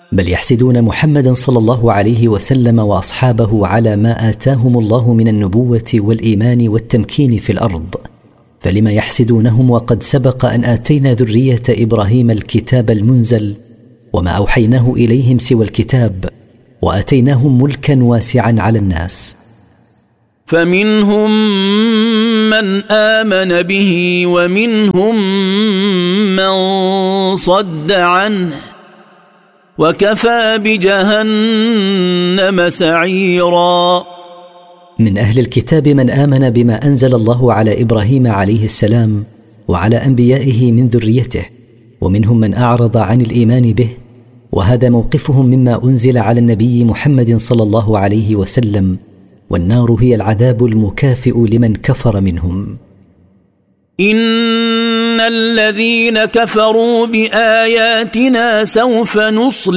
بل يحسدون محمدا صلى الله عليه وسلم وأصحابه على ما آتاهم الله من النبوة والإيمان والتمكين في الأرض، فلما يحسدونهم وقد سبق أن آتينا ذرية إبراهيم الكتاب المنزل وما أوحيناه إليهم سوى الكتاب، وآتيناهم ملكا واسعا على الناس. فمنهم من آمن به ومنهم من صد عنه وكفى بجهنم سعيرا. من أهل الكتاب من آمن بما أنزل الله على إبراهيم عليه السلام وعلى أنبيائه من ذريته، ومنهم من أعرض عن الإيمان به، وهذا موقفهم مما أنزل على النبي محمد صلى الله عليه وسلم، والنار هي العذاب المكافئ لمن كفر منهم. إن الذين كفروا بآياتنا سوف نصلي